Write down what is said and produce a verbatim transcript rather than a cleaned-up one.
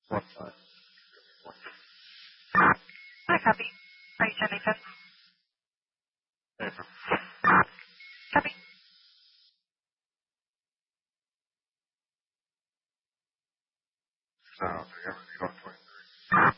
One five. Hi, copy. Are you sending ten? April. Copy. So, everything